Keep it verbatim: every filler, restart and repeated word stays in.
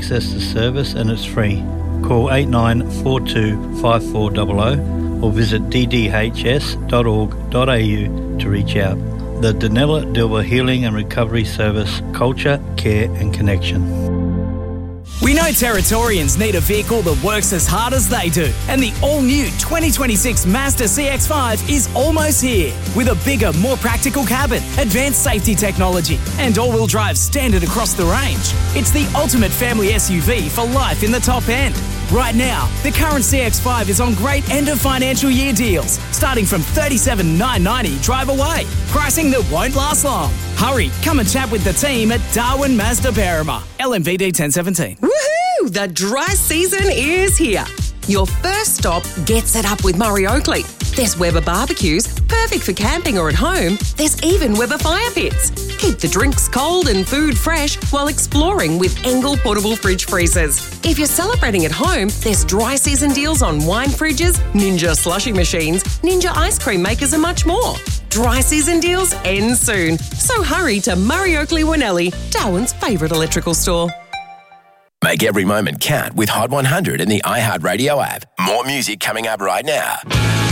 access the service and it's free. Call eight nine four two five four zero zero or visit d d h s dot org dot a u to reach out. The Danella Dilber Healing and Recovery Service, culture, care and connection. We know Territorians need a vehicle that works as hard as they do, and the all-new twenty twenty-six Mazda C X five is almost here. With a bigger, more practical cabin, advanced safety technology, and all-wheel drive standard across the range. It's the ultimate family S U V for life in the top end. Right now, the current C X five is on great end of financial year deals, starting from thirty-seven thousand nine hundred ninety drive away. Pricing that won't last long. Hurry, come and chat with the team at Darwin Mazda Berrima, L M V D ten seventeen. Woohoo! The dry season is here. Your first stop gets it up with Murray Oakley. There's Weber barbecues, perfect for camping or at home. There's even Weber fire pits. Keep the drinks cold and food fresh while exploring with Engel portable fridge freezers. If you're celebrating at home, there's dry season deals on wine fridges, Ninja slushy machines, Ninja ice cream makers and much more. Dry season deals end soon. So hurry to Murray Oakley Winnelli, Darwin's favourite electrical store. Make every moment count with Hot one hundred and the iHeartRadio app. More music coming up right now.